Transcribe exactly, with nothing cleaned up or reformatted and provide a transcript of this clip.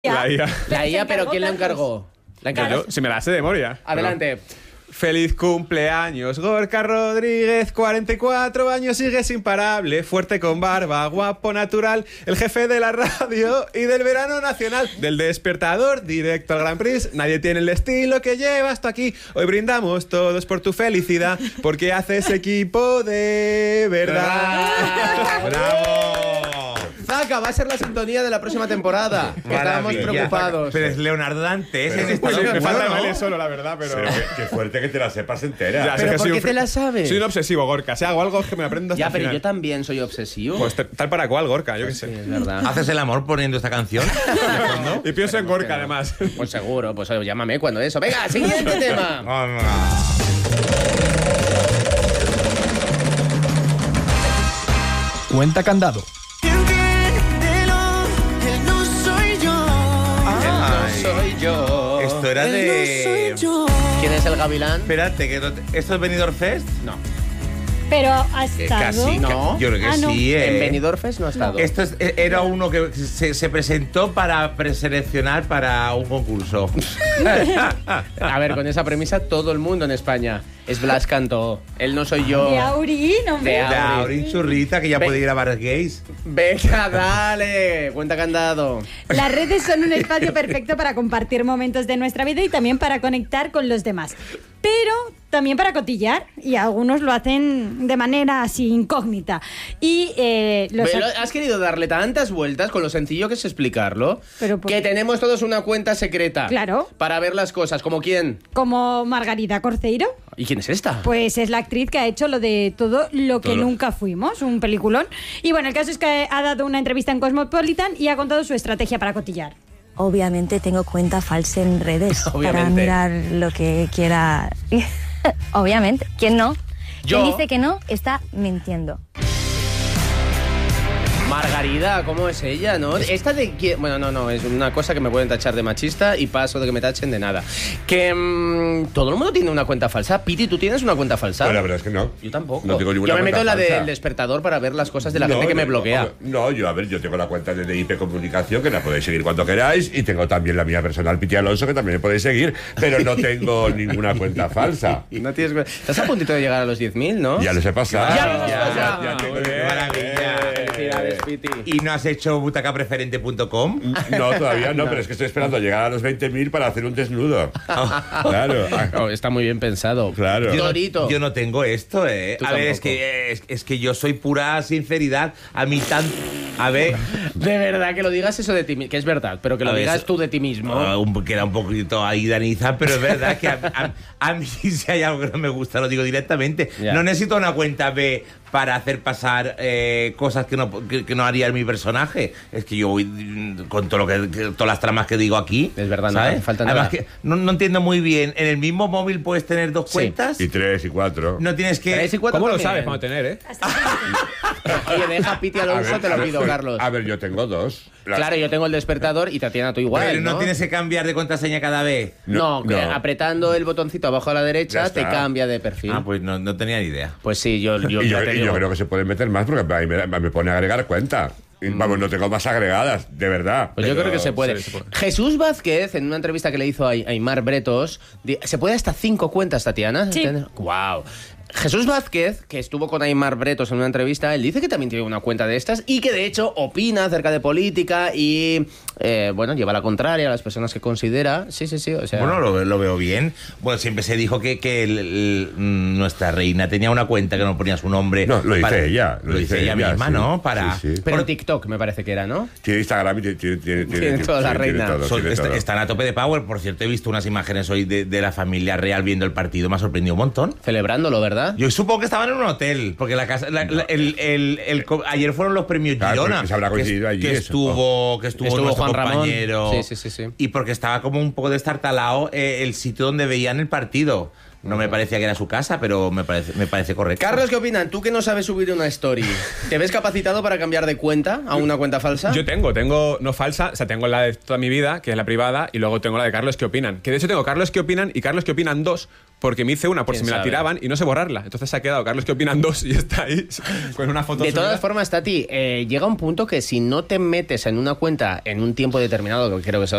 La I A. La I A, pero ¿quién la encargó? La encargó. Yo, si me la sé de memoria. Adelante. Pero... Feliz cumpleaños, Gorka Rodríguez, cuarenta y cuatro años, sigues imparable, fuerte con barba, guapo, natural, el jefe de la radio y del verano nacional, del despertador, directo al Grand Prix, nadie tiene el estilo que llevas tú aquí, hoy brindamos todos por tu felicidad, porque haces equipo de verdad. ¡Bravo! Zaca, va a ser la sintonía de la próxima temporada. Que estábamos preocupados. Pero es Leonardo Dantes. Pero, en pues, este sí, me falta el ¿no? baile solo, la verdad, pero... pero qué, qué fuerte que te la sepas entera. Ya, ¿Pero que por soy qué un... te la sabes? Soy un obsesivo, Gorka. Si hago algo es que me aprendo hasta Ya, el pero final. yo también soy obsesivo. Pues tal para cual, Gorka, yo qué sé. Sí, es verdad. ¿Haces el amor poniendo esta canción? Y pienso en Gorka, además. Pues seguro, pues oye, llámame cuando eso. Venga, siguiente tema. Cuenta candado. Soy yo. Esto era de... ¿Quién es el gavilán? Espérate, que no te- ¿esto es Benidorm Fest? No. Pero ha Eh, estado... Casi, No. ca- yo creo que Ah, no. sí, eh. En Benidorm Fest no ha estado. Esto es- eh, era uno que se, se presentó para preseleccionar para un concurso. A ver, con esa premisa todo el mundo en España. Es Blas Cantó. Él no soy yo. De Aurín, hombre. De De Aurín. Aurín Zurrita, que ya Ve- puede ir a bares gays. Venga, dale. Cuenta candado. Las redes son un espacio perfecto para compartir momentos de nuestra vida y también para conectar con los demás. Pero también para cotillar, y algunos lo hacen de manera así incógnita. Y eh, los Pero has querido darle tantas vueltas con lo sencillo que es explicarlo. Pero por- que tenemos todos una cuenta secreta. Claro. Para ver las cosas. ¿Como quién? como Margarita Corceiro, ¿Y quién es esta? pues es la actriz que ha hecho lo de todo lo que Todo lo- nunca fuimos, un peliculón. Y bueno, el caso es que ha dado una entrevista en Cosmopolitan y ha contado su estrategia para cotillar. Obviamente tengo cuenta falsa en redes para Obviamente. mirar lo que quiera. Obviamente. ¿Quién no? Yo. Quien dice que no está mintiendo. Margarida, ¿cómo es ella, no? Esta de quién... Bueno, no, no, es una cosa que me pueden tachar de machista y paso de que me tachen de nada. Que mmm, todo el mundo tiene una cuenta falsa. Piti, ¿tú tienes una cuenta falsa? Pero la verdad es que no. Yo tampoco. No tengo ninguna Yo me meto en la cuenta falsa. del despertador para ver las cosas de la No, gente que me no, bloquea. No, yo, a ver, yo tengo la cuenta de D I P Comunicación, que la podéis seguir cuando queráis, y tengo también la mía personal, Piti Alonso, que también me podéis seguir, pero no tengo ninguna cuenta falsa. No tienes... Estás a puntito de llegar a los diez mil, ¿no? Ya los he pasado. Ya los has ya, pasado. ya tengo- Muy bien. ¡Qué maravilla! Felicidades, Piti. ¿Y no has hecho butacapreferente punto com? No, todavía no, pero es que estoy esperando a llegar a los veinte mil para hacer un desnudo. Claro. Oh, está muy bien pensado. Claro. Yo no, Dorito. yo no tengo esto, eh. Tú A ver, es tampoco. que, es, es que yo soy pura sinceridad. A mí tan... A ver... De verdad, que lo digas eso de ti mismo, que es verdad, pero que lo A ver, digas eso- tú de ti mismo. Ah, un- que era un poquito ahí Daniza, pero es verdad que a, a- a mí si hay algo que no me gusta lo digo directamente. Ya. No necesito una cuenta B para hacer pasar eh, cosas que no, que, que no haría mi personaje. Es que yo voy mm, con todo lo que, que- todas las tramas que digo aquí. Es verdad, no ¿sabes? hace falta Además nada. que no, no entiendo muy bien. ¿En el mismo móvil puedes tener dos Sí. cuentas? Y tres y cuatro. No tienes que... Tres y cuatro ¿Cómo lo también. sabes para tener, eh? Oye, deja a Piti A Alonso, ver, te lo a ver, pido, pero- Carlos. A ver, yo tengo dos. La- Claro, yo tengo el despertador y Tatiana tú igual, Pero no, ¿no? tienes que cambiar de contraseña cada vez. No, No, que no. apretando el botoncito abajo a la derecha Ya te está. cambia de perfil. Ah, pues no, no tenía ni idea. Pues sí, yo, yo, y yo, ya te y yo digo. creo que se pueden meter más porque ahí me, me pone a agregar cuenta. Y, vamos, no tengo más agregadas, de verdad. Pues yo Pero- creo que se puede. sí, se puede. Jesús Vázquez, en una entrevista que le hizo a a Aymar Bretos, di- ¿se puede hasta cinco cuentas, Tatiana? Sí. Wow. Jesús Vázquez, que estuvo con Aymar Bretos en una entrevista, él dice que también tiene una cuenta de estas y que de hecho opina acerca de política y, eh, bueno, lleva la contraria a las personas que considera. Sí, sí, sí. O sea, Bueno, lo, lo veo bien. Bueno, siempre se dijo que, que el- el- mm, nuestra reina tenía una cuenta que no ponía su nombre. No, lo dice para- ella, Lo, dice ella, misma, sí. ¿no? Para. Sí, sí. pero Por- TikTok me parece que era, ¿no? Tiene Instagram y tiene, tiene, tiene, Tiene toda la sí, tiene reina. todo, son- tiene est- todo. están a tope de power. Por cierto, he visto unas imágenes hoy de, de la familia real viendo el partido. Me ha sorprendido un montón. Celebrándolo, ¿verdad? Yo supongo que estaban en un hotel, porque la casa, la- la- el, el- el co- ayer fueron los premios Claro, Girona, porque se habrá que, coincidido allí que eso. estuvo, que estuvo, Estuvo nuestro Juan Ramón. compañero, Sí, sí, sí, sí. y porque estaba como un poco destartalado eh, el sitio donde veían el partido. No me parecía que era su casa, pero me parece, me parece correcto. Carlos, ¿qué opinan? Tú que no sabes subir una story, ¿te ves capacitado para cambiar de cuenta a una cuenta falsa? Yo tengo, tengo, no falsa, o sea, tengo la de toda mi vida, que es la privada, y luego tengo la de Carlos, ¿qué opinan? Que de hecho tengo Carlos, ¿qué opinan? Y Carlos, ¿qué opinan? Dos, porque me hice una por si ¿Quién me la sabe? tiraban y no sé borrarla. Entonces se ha quedado Carlos, ¿qué opinan? Dos y está ahí con una foto De subida. todas formas, Tati, eh, llega un punto que si no te metes en una cuenta en un tiempo determinado, que creo que son